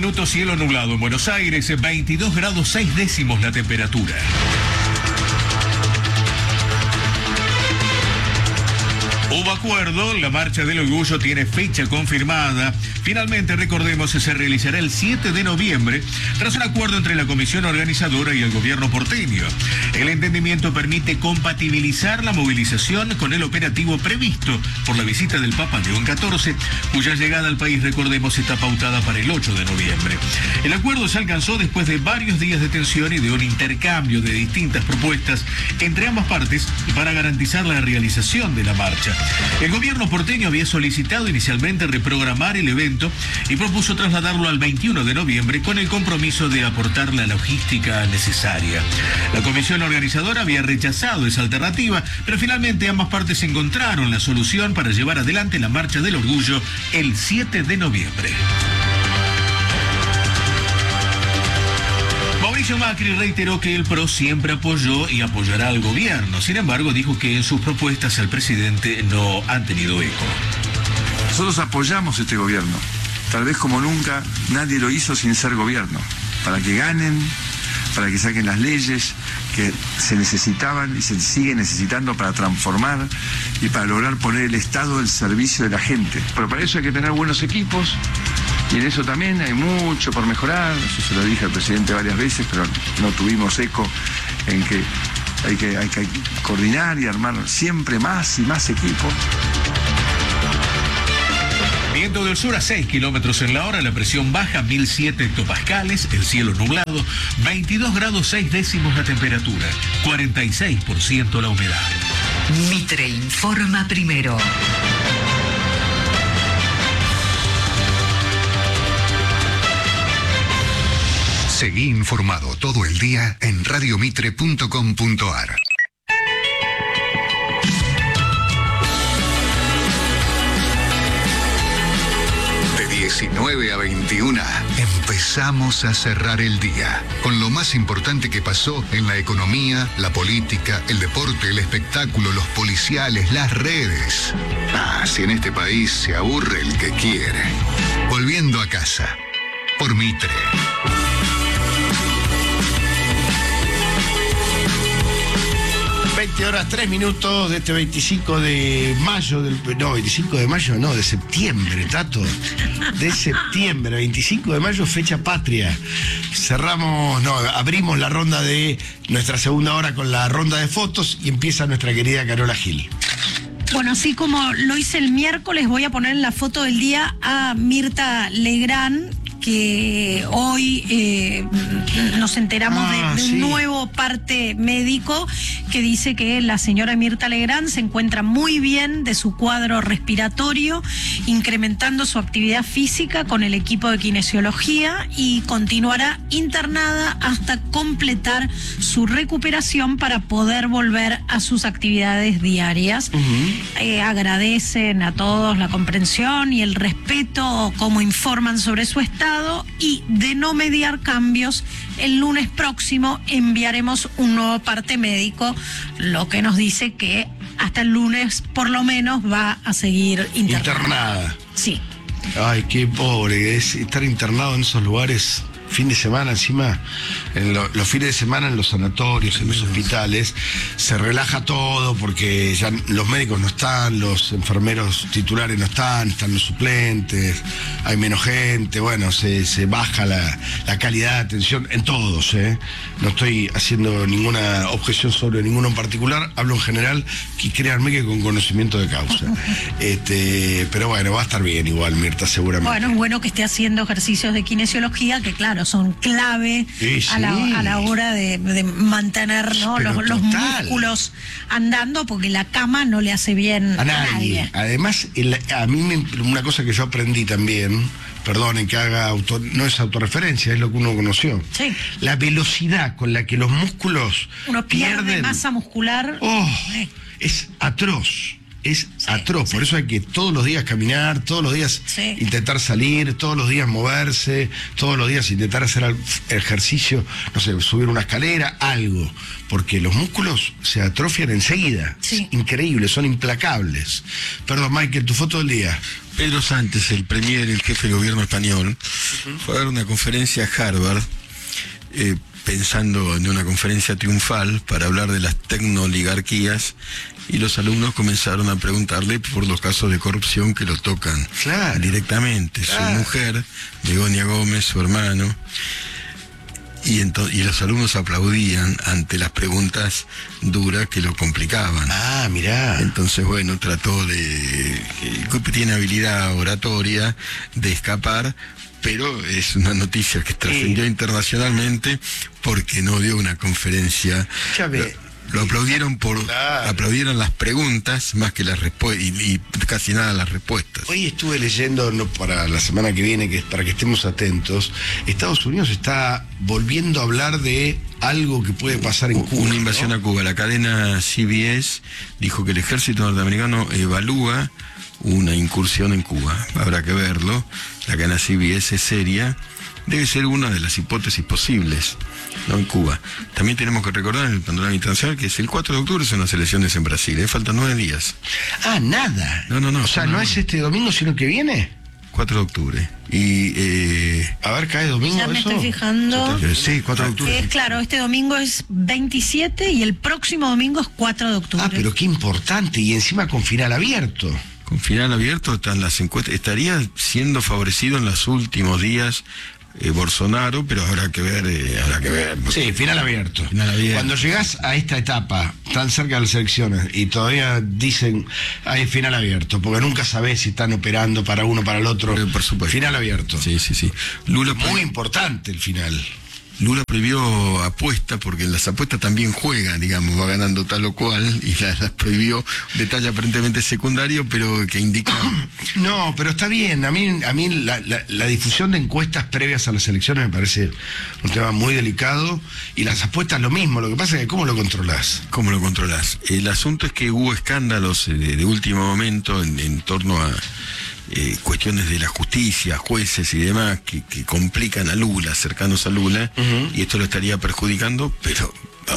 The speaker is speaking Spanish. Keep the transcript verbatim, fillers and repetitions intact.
minutos, cielo nublado en Buenos Aires, veintidós grados seis décimos la temperatura. Hubo acuerdo, la Marcha del Orgullo tiene fecha confirmada. Finalmente, recordemos, se realizará el siete de noviembre, tras un acuerdo entre la comisión organizadora y el gobierno porteño. El entendimiento permite compatibilizar la movilización con el operativo previsto por la visita del Papa León catorce, cuya llegada al país, recordemos, está pautada para el ocho de noviembre. El acuerdo se alcanzó después de varios días de tensión y de un intercambio de distintas propuestas entre ambas partes para garantizar la realización de la marcha. El gobierno porteño había solicitado inicialmente reprogramar el evento y propuso trasladarlo al veintiuno de noviembre con el compromiso de aportar la logística necesaria. La comisión organizadora había rechazado esa alternativa, pero finalmente ambas partes encontraron la solución para llevar adelante la Marcha del Orgullo el siete de noviembre. Mauricio Macri reiteró que el P R O siempre apoyó y apoyará al gobierno. Sin embargo, dijo que en sus propuestas al presidente no han tenido eco. Nosotros apoyamos este gobierno. Tal vez como nunca nadie lo hizo sin ser gobierno. Para que ganen, para que saquen las leyes que se necesitaban y se siguen necesitando para transformar y para lograr poner el Estado al servicio de la gente. Pero para eso hay que tener buenos equipos. Y en eso también hay mucho por mejorar. Yo se lo dije al presidente varias veces, pero no tuvimos eco en que hay que, hay que coordinar y armar siempre más y más equipos. Viento del sur a seis kilómetros en la hora, la presión baja mil siete hectopascales, el cielo nublado, veintidós grados seis décimos la temperatura, cuarenta y seis por ciento la humedad. Mitre informa primero. Seguí informado todo el día en radio mitre punto com punto ar. De diecinueve a veintiuna empezamos a cerrar el día con lo más importante que pasó en la economía, la política, el deporte, el espectáculo, los policiales, las redes. Ah, si en este país se aburre el que quiere. Volviendo a casa, por Mitre. veinte horas tres minutos de este veinticinco de mayo, del, no, veinticinco de mayo, no, de septiembre, Tato. De septiembre, veinticinco de mayo, fecha patria. Cerramos, no, abrimos la ronda de nuestra segunda hora con la ronda de fotos y empieza nuestra querida Carola Gil. Bueno, así como lo hice el miércoles, voy a poner en la foto del día a Mirta Legrand, que hoy eh, nos enteramos ah, de, de un sí. nuevo parte médico que dice que la señora Mirta Legrand se encuentra muy bien de su cuadro respiratorio, incrementando su actividad física con el equipo de kinesiología y continuará internada hasta completar su recuperación para poder volver a sus actividades diarias. Uh-huh. Eh, agradecen a todos la comprensión y el respeto, como informan sobre su estado. Y de no mediar cambios, el lunes próximo enviaremos un nuevo parte médico, lo que nos dice que hasta el lunes por lo menos va a seguir internada. Internada. Sí. Ay, qué pobre, es estar internado en esos lugares. Fin de semana encima, en lo, los fines de semana en los sanatorios, en los hospitales, se relaja todo porque ya los médicos no están, los enfermeros titulares no están, están los suplentes, hay menos gente, bueno, se, se baja la, la calidad de atención en todos, ¿eh? No estoy haciendo ninguna objeción sobre ninguno en particular, hablo en general, y créanme que con conocimiento de causa. Este, pero bueno, va a estar bien igual, Mirta, seguramente. Bueno, es bueno que esté haciendo ejercicios de kinesiología, que claro, son clave sí, sí. A, la, a la hora de, de mantener, ¿no? los, los músculos andando, porque la cama no le hace bien a nadie. A nadie. Además, el, a mí me, una cosa que yo aprendí también, perdonen que haga auto, no es autorreferencia, es lo que uno conoció. Sí. La velocidad con la que los músculos uno pierde pierden masa muscular. Oh, eh. Es atroz. Es sí, atroz, sí. Por eso hay que todos los días caminar, todos los días sí. intentar salir, todos los días moverse, todos los días intentar hacer ejercicio, no sé, subir una escalera, algo, porque los músculos se atrofian enseguida. Sí. Es increíble, son implacables. Perdón, Michael, tu foto del día. Pedro Sánchez, el premier, el jefe de gobierno español, fue a dar una conferencia a Harvard, eh, pensando en una conferencia triunfal para hablar de las tecnooligarquías, y los alumnos comenzaron a preguntarle por los casos de corrupción que lo tocan claro, directamente. Claro. Su mujer, Begoña Gómez, su hermano. Y, entonces, y los alumnos aplaudían ante las preguntas duras que lo complicaban. Ah, mirá. Entonces, bueno, trató de... tiene habilidad oratoria de escapar, pero es una noticia que trascendió sí. internacionalmente porque no dio una conferencia. Ya ve. Lo aplaudieron por claro. aplaudieron las preguntas más que las respuestas, y, y casi nada las respuestas. Hoy estuve leyendo, no, para la semana que viene, que para que estemos atentos, Estados Unidos está volviendo a hablar de algo que puede pasar en Cuba. Una invasión, ¿no?, a Cuba. La cadena C B S dijo que el ejército norteamericano evalúa una incursión en Cuba. Habrá que verlo. La cadena C B S es seria. Debe ser una de las hipótesis posibles, ¿no?, en Cuba. También tenemos que recordar en el panorama internacional que es el cuatro de octubre, son las elecciones en Brasil, ¿eh? Faltan nueve días. Ah, nada. No, no, no. O sea, ¿no, no es este domingo, sino que viene? cuatro de octubre. Y, eh... a ver, ¿cae domingo ya me eso? estoy fijando. Sí, cuatro de octubre. Es claro, este domingo es veintisiete y el próximo domingo es cuatro de octubre. Ah, pero qué importante, y encima con final abierto. Con final abierto están las encuestas. Estaría siendo favorecido en los últimos días Eh, Bolsonaro, pero habrá que ver, eh, habrá que ver. Sí, final abierto. Final abierto. Cuando llegás a esta etapa, tan cerca de las elecciones, y todavía dicen, hay final abierto, porque nunca sabés si están operando para uno, para el otro. Pero por supuesto. Final abierto. Sí, sí, sí. Lula muy importante el final. Lula prohibió apuestas, porque en las apuestas también juega, digamos, va ganando tal o cual, y las, las prohibió, detalle aparentemente secundario, pero que indica... No, pero está bien, a mí, a mí la, la, la difusión de encuestas previas a las elecciones me parece un tema muy delicado, y las apuestas lo mismo, lo que pasa es que ¿cómo lo controlás? ¿Cómo lo controlás? El asunto es que hubo escándalos de, de último momento en, en torno a... Eh, cuestiones de la justicia, jueces y demás que, que complican a Lula, cercanos a Lula, uh-huh. y esto lo estaría perjudicando, pero